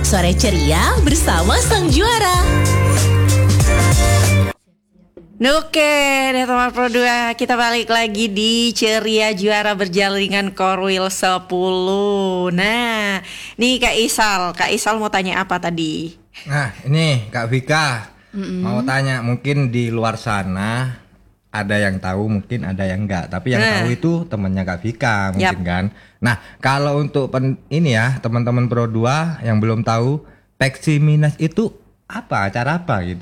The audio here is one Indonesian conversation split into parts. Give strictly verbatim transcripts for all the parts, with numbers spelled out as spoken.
Sore Ceria bersama sang juara. Oke, deh teman Pro dua, kita balik lagi di Ceria Juara berjaringan Korwil sepuluh. Nah, nih Kak Isal, Kak Isal mau tanya apa tadi? Nah, ini Kak Vika Mm-mm. mau tanya, mungkin di luar sana ada yang tahu, mungkin ada yang enggak. Tapi yang nah. tahu itu temannya Kak Vika mungkin yep. kan. Nah, kalau untuk pen, ini ya teman-teman Pro dua yang belum tahu, Peksiminas itu apa? Acara apa gitu?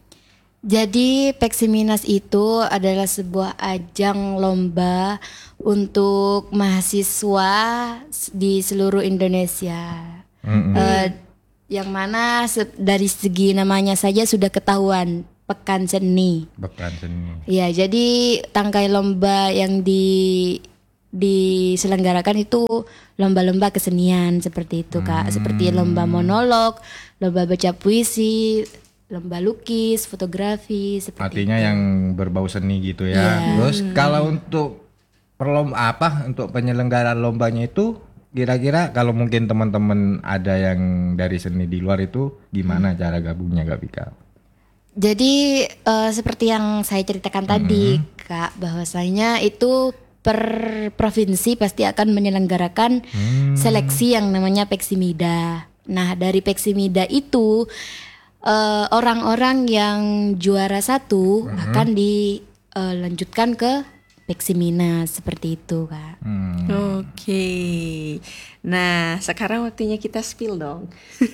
Jadi Peksiminas itu adalah sebuah ajang lomba untuk mahasiswa di seluruh Indonesia. Mm-hmm. Uh, yang mana se- dari segi namanya saja sudah ketahuan. Pekan Seni. Pekan Seni. Ya, jadi tangkai lomba yang di diselenggarakan itu lomba-lomba kesenian seperti itu, Kak. Hmm. Seperti lomba monolog, lomba baca puisi, lomba lukis, fotografi seperti artinya itu. Yang berbau seni gitu ya. Yeah. Terus kalau untuk perlomba apa untuk penyelenggaraan lombanya itu kira-kira kalau mungkin teman-teman ada yang dari seni di luar itu gimana hmm. cara gabungnya, Kak Vika? Jadi uh, seperti yang saya ceritakan mm-hmm. tadi, Kak, bahwasanya itu per provinsi pasti akan menyelenggarakan mm. seleksi yang namanya Peksimida. Nah, dari Peksimida itu uh, orang-orang yang juara satu mm-hmm. akan dilanjutkan uh, ke Peksiminas seperti itu, Kak. Hmm. Oke. Okay. Nah, sekarang waktunya kita spill dong.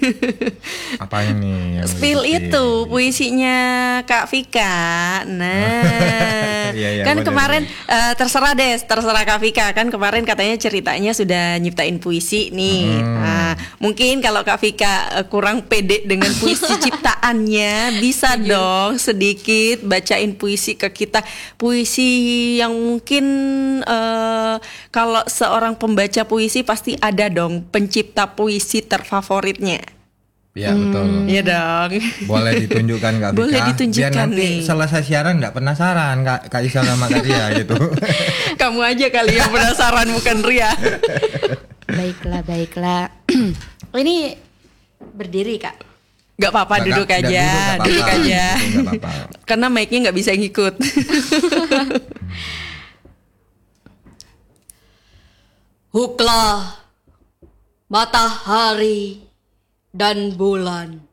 Apa ini? Spill itu puisinya Kak Vika. Nah, ya, ya, kan bener, kemarin uh, terserah deh, terserah Kak Vika. Kan kemarin katanya ceritanya sudah nyiptain puisi nih. Hmm. Nah, mungkin kalau Kak Vika uh, kurang pede dengan puisi ciptaannya, bisa dong sedikit bacain puisi ke kita. Puisi yang mungkin uh, kalau seorang pembaca puisi pasti ada dong pencipta puisi terfavoritnya. Iya hmm. betul. Iya dong. Boleh ditunjukkan Kak Vika. Boleh ditunjukkan biar nanti nih. Selesai siaran nggak penasaran Kak Kak Isal sama Kak Ria gitu. Kamu aja kali yang penasaran bukan Ria. Baiklah baiklah. Ini berdiri Kak. Gak apa-apa, duduk aja, duduk, apa-apa. duduk aja. Duduk, apa-apa. Karena mic-nya nggak bisa ngikut. Huklah matahari dan bulan.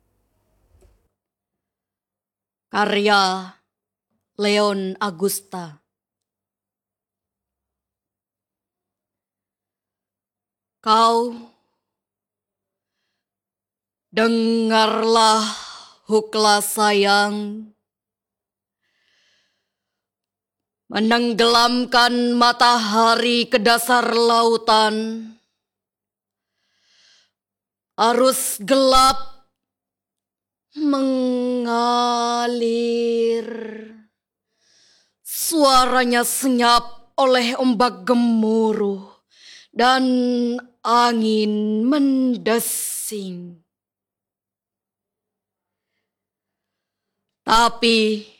Karya Leon Agusta. Kau dengarlah, huklah sayang, menenggelamkan matahari ke dasar lautan. Arus gelap mengalir, suaranya senyap oleh ombak gemuruh dan angin mendesing. Tapi